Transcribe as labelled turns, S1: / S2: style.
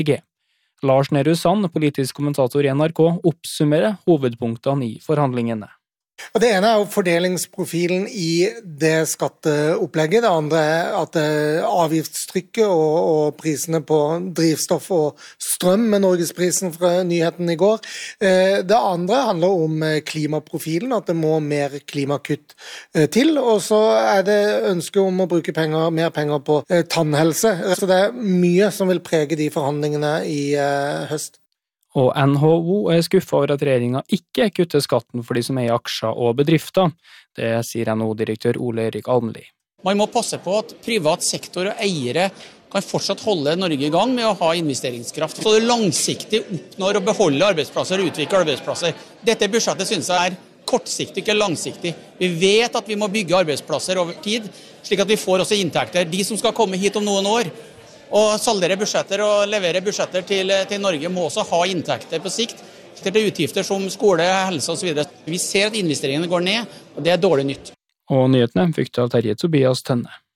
S1: Lars Nehru Sand, politisk kommentator i NRK, oppsummerer hovedpunktene i forhandlingene.
S2: Og det ene jo fordelingsprofilen i det skatteopplegget. Det andre at avgiftstrykket og prisene på drivstoff og strøm med Norgesprisen fra nyheten i går. Det andre handler om klimaprofilen, at det må mer klimakutt til. Og så det ønske om å bruke mer penger på tannhelse. Så det mye som vil prege de forhandlingene i høst.
S1: Og NHO skuffet over at regjeringen ikke kutter skatten for de som eier aksjer og bedrifter. Det sier NHO-direktør Ole Erik Almli.
S3: Man må passe på at privat sektor og eiere kan fortsatt holde Norge i gang med å ha investeringskraft. Så det langsiktig oppnår å beholde arbeidsplasser og utvikle arbeidsplasser. Dette budsjettet synes jeg kortsiktig, ikke langsiktig. Vi vet at vi må bygge arbeidsplasser over tid, slik at vi får også inntekter. De som skal komme hit om noen år, og saldere budsjetter og levere budsjetter til Norge må også ha inntekter på sikt til utgifter som skole, helse og så videre. Vi ser at investeringene går ned, og det dårlig nytt.
S1: Og nyhetene fikk du av Terje Tobias Tønne.